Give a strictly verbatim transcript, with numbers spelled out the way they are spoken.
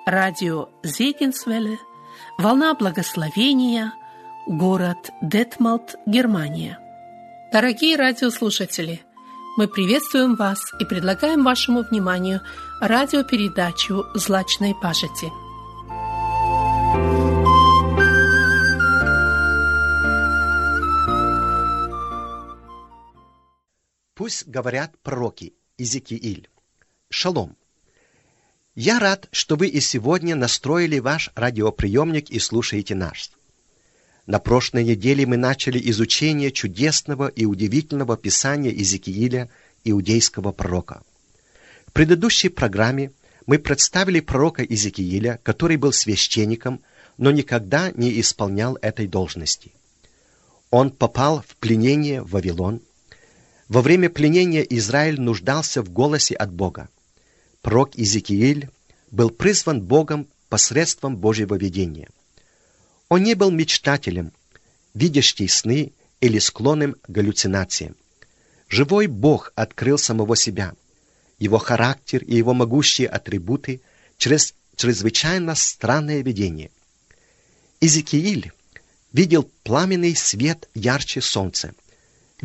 радио Зегенсвелле, «Волна благословения», город Детмалт, Германия. Дорогие радиослушатели, мы приветствуем вас и предлагаем вашему вниманию радиопередачу «Злачной пажити». Пусть говорят пророки. Иезекииль. Шалом. Я рад, что вы и сегодня настроили ваш радиоприемник и слушаете нас. На прошлой неделе мы начали изучение чудесного и удивительного писания Иезекииля, иудейского пророка. В предыдущей программе мы представили пророка Иезекииля, который был священником, но никогда не исполнял этой должности. Он попал в пленение в Вавилон. Во время пленения Израиль нуждался в голосе от Бога. Пророк Иезекииль был призван Богом посредством Божьего видения. Он не был мечтателем, видящим сны или склонным к галлюцинациям. Живой Бог открыл самого себя, его характер и его могущие атрибуты через чрезвычайно странное видение. Иезекииль видел пламенный свет ярче солнца.